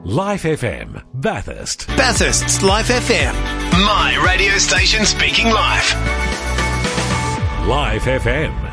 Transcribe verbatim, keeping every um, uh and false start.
Life F M, Bathurst. Bathurst's Life F M. My radio station speaking live. Life F M.